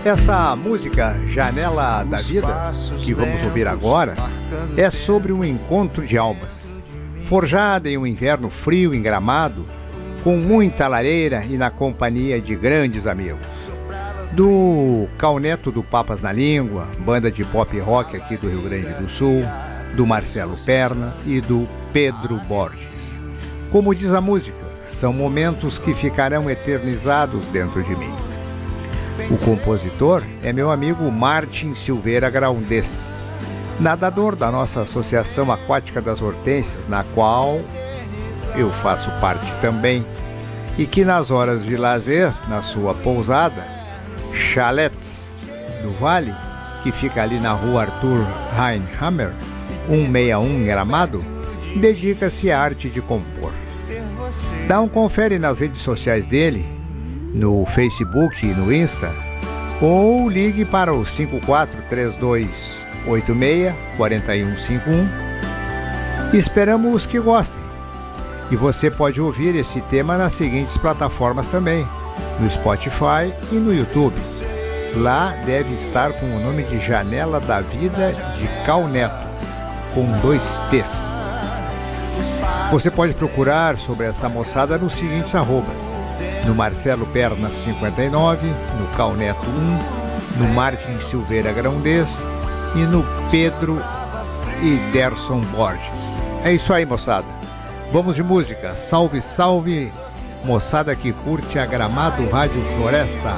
Essa música, Janela da Vida, que vamos ouvir agora, é sobre um encontro de almas, forjada em um inverno frio em Gramado, com muita lareira e na companhia de grandes amigos. Do Cauneto do Papas na Língua, banda de pop rock aqui do Rio Grande do Sul, do Marcelo Perna e do Pedro Borges. Como diz a música, são momentos que ficarão eternizados dentro de mim. O compositor é meu amigo Martin Silveira Graundês, nadador da nossa Associação Aquática das Hortênsias, na qual eu faço parte também, e que nas horas de lazer, na sua pousada, Chalets do Vale, que fica ali na rua Arthur Heinhammer, 161 em Gramado, dedica-se à arte de compor. Dá um confere nas redes sociais dele, no Facebook e no Insta, ou ligue para o 543286-4151. Esperamos que gostem. E você pode ouvir esse tema nas seguintes plataformas também, no Spotify e no YouTube. Lá deve estar com o nome de Janela da Vida de Cauneto, com 2 T's. Você pode procurar sobre essa moçada nos seguintes arrobas: no Marcelo Perna 59, no Cauneto 1, no Martin Silveira Graundês e no Pedro e Derson Borges. É isso aí, moçada. Vamos de música. Salve, salve, moçada que curte a Gramado Rádio Floresta.